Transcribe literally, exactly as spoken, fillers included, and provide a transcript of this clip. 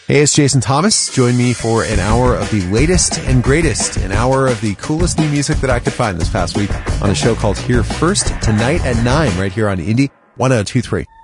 Hey, it's Jason Thomas. Join me for an hour of the latest and greatest, an hour of the coolest new music that I could find this past week on a show called Here First, tonight at nine, right here on Indie one oh two three.